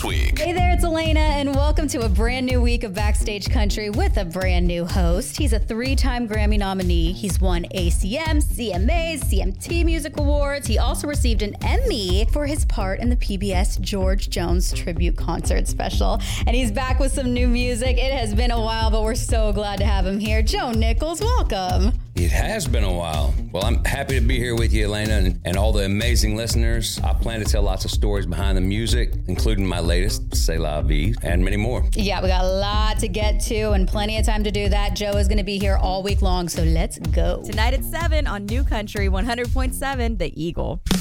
week. Hey there, it's Elena, and welcome to a brand new week of Backstage Country with a brand new host. He's a 3-time Grammy nominee. He's won ACM, CMAs, CMT Music Awards. He also received an Emmy for his part in the PBS George Jones tribute concert special. And he's back with some new music. It has been a while, but we're so glad to have him here. Joe Nichols, welcome. It has been a while. Well, I'm happy to be here with you, Elena, and all the amazing listeners. I plan to tell lots of stories behind the music, including my latest, C'est La Vie, and many more. Yeah, we got a lot to get to and plenty of time to do that. Joe is going to be here all week long, so let's go. Tonight at 7 on New Country 100.7, The Eagle.